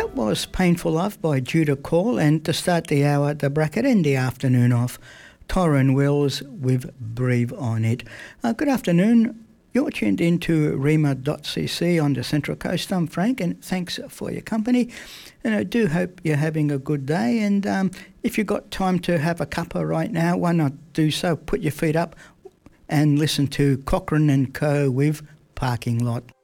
That was Painful Love by Judah Call, and to start the hour, the bracket and the afternoon off, Tyrone Wells with Breathe on It. Good afternoon. You're tuned into rema.cc on the Central Coast. I'm Frank, and thanks for your company. And I do hope you're having a good day. And if you've got time to have a cuppa right now, why not do so? Put your feet up and listen to Cochrane and Co. with Parking Lot.